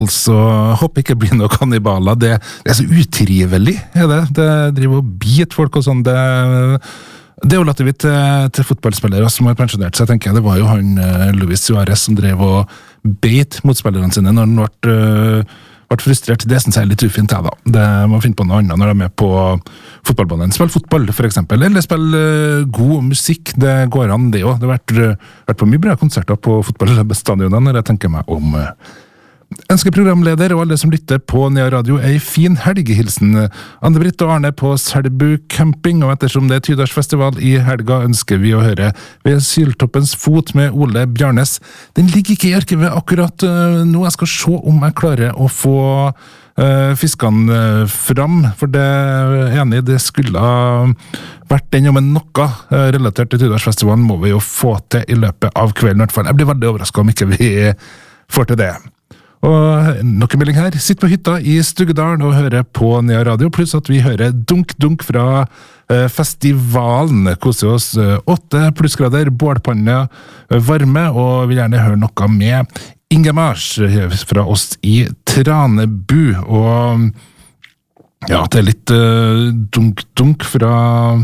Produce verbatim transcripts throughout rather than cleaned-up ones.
Så håper ikke det blir noen kannibaler. Det, det er så utrivelig, er det? Det driver og biter folk og sånn. Det, det er jo latt vi til, til fotballspillere som har pensjonert seg, tenker jeg. Det var jo han Luis Suarez som drev og beit motspillerne sine når han ble, ble frustrert. Det synes jeg er litt ufint, jeg da. Det må finne på noe annet når de er med på fotballbanen. Spill fotball, for eksempel. Eller spill god musikk. Det går an, det også. Det har vært, vært på mye bra konserter på fotballstadionen når jeg tenker meg om... Ønsker programleder og alle som lytter på Nea Radio ei fin helgehilsen. Anne-Britt og Arne på Selbu camping, og ettersom det er Tydarsfestival i helga, ønsker vi å høre Ved Syltoppens fot med Ole Bjarnes. Den ligger ikke i arkivet akkurat nå. Jeg skal se om jeg klarer å få uh, fiskene fram, for det er enig, det skulle ha vært den om en noe uh, relatert til Tydarsfestivalen, må vi jo få til i løpet av kvelden i hvert fall. Jeg blir veldig overrasket om ikke vi får til det. Og nok en melding her. Sitt på hytta i Stuggedalen og høre på Nea Radio, pluss at vi hører dunk-dunk fra eh, festivalen. Koser oss eh, åtte plussgrader, bålpanne, eh, varme, og vil gjerne høre noe med Ingemars fra oss i Tranebu. Og ja, det er litt eh, dunk-dunk fra...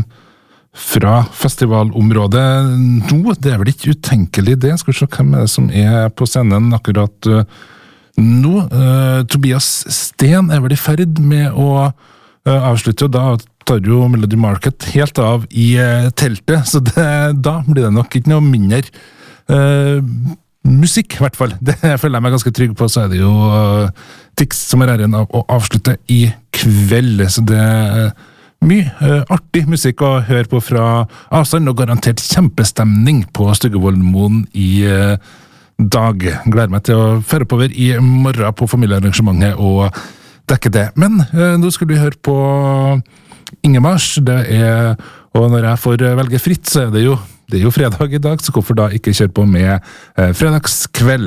fra festivalområdet nå. Det er vel ikke utenkelig det. Skal vi se hvem er det som er på scenen akkurat uh, nå. Uh, Tobias Sten er vel i ferd med å uh, avslutte, og da tar jo Melody Market helt av i uh, teltet, så det, da blir det nok ikke noe mindre uh, musikk, i hvert fall. Det føler jeg meg ganske trygg på, så er det jo uh, Tix som er æren av å avslutte i kveld, så det uh, mye uh, artig musikk å høre på fra avstand, og garantert kjempestemning på Styggevollmoen i uh, dag. Gleder meg til å føre oppover i morgen på familiearrangementet og dekke det. Men uh, nå skal vi høre på Ingemars. Det er, og når jeg får velge fritt, så er det jo, det er jo fredag i dag, så hvorfor da ikke kjøre på med uh, fredagskveld?